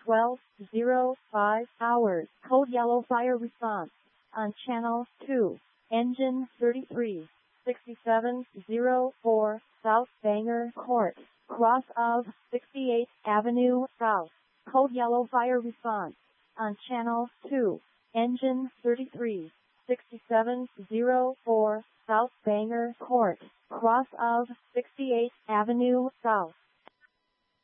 12:05 hours. Code yellow fire response on channel 2. Engine 336704 South Bangor Court. Cross of 68th Avenue South. Code yellow fire response on channel 2. Engine 336704 South Bangor Court. Cross of 68th Avenue South.